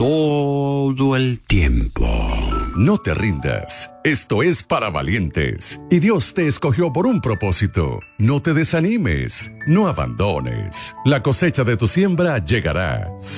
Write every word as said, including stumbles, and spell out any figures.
todo el tiempo. No te rindas. Esto es para valientes. Y Dios te escogió por un propósito. No te desanimes. No abandones. La cosecha de tu siembra llegará.